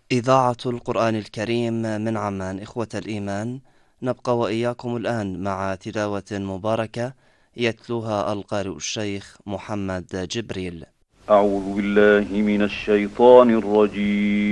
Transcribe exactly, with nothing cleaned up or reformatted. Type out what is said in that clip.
إذاعة القرآن الكريم من عمان. إخوة الإيمان، نبقى وإياكم الآن مع تلاوة مباركة يتلوها القارئ الشيخ محمد جبريل. أعوذ بالله من الشيطان الرجيم